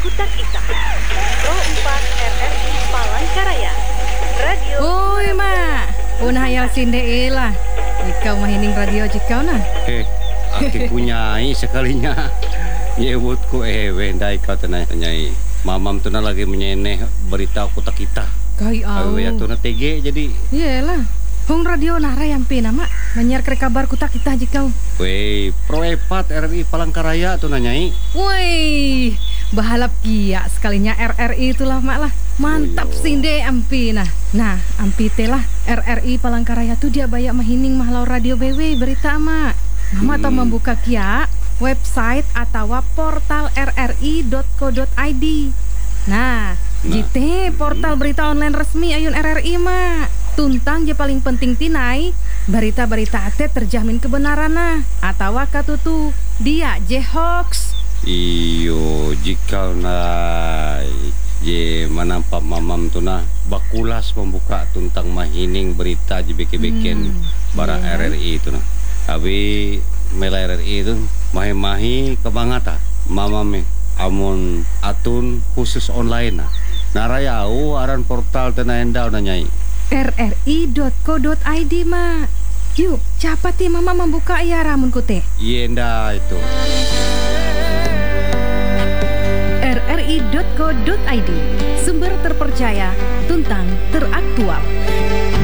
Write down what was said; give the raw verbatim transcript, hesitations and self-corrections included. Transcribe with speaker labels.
Speaker 1: Kutak Ita. Pro empat R R I Palangkaraya. Radio.
Speaker 2: Oi, Mak. Una hayal sinde lah. Ikau mahining radio jikau nah.
Speaker 3: Eh, aki punyai sekalinya. Nyebutku eh wendai kau tenai nyai. Mamam tuna lagi menyeneh berita Kutak Ita.
Speaker 2: Kai au.
Speaker 3: Awe ya tuna T G jadi.
Speaker 2: Iyalah. Hong radio nara yampe nama menyiar kere kabar Kutak Ita jikau.
Speaker 3: Wei, Pro empat R R I Palangkaraya tuna nyai.
Speaker 2: Woi, bahalap kia sekalinya R R I itulah mak lah. Mantap
Speaker 3: Oh,
Speaker 2: sinde ampi nah. Nah, ampi telah R R I Palangkaraya tuh dia banyak mahining mahlau radio B W berita mak. Mama atau
Speaker 3: Hmm.
Speaker 2: membuka kia website atau portal r r i dot co dot i d. Nah,
Speaker 3: Nah.
Speaker 2: jite portal berita online resmi ayun R R I mak. Tuntang je paling penting tinai berita-berita ate terjamin kebenaran nah atau katutu dia je hoax.
Speaker 3: Iyo jika nai je manampak mamam tuna bakulas membuka tuntang mahining berita je beken-beken
Speaker 2: Hmm,
Speaker 3: bara
Speaker 2: iya.
Speaker 3: R R I itu nah. Abi mela R R I itu mahi-mahi kebangata mamam amun atun khusus online nah. Narayau aran portal tena endau na nyai.
Speaker 2: r r i dot co dot i d mak. Yuk, cepat ti mama membuka ya ramun kute.
Speaker 3: Yenda itu.
Speaker 2: r r i dot co dot i d, sumber terpercaya, tuntang teraktual.